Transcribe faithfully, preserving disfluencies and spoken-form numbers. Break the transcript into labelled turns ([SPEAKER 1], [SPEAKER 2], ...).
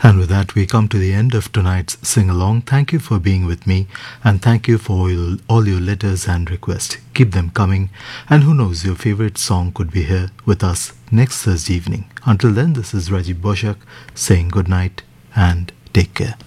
[SPEAKER 1] And with that, we come to the end of tonight's sing along. Thank you for being with me, and thank you for all, all your letters and requests. Keep them coming, and who knows, your favorite song could be here with us next Thursday evening. Until then, this is Rajiv Boshak saying good night and take care.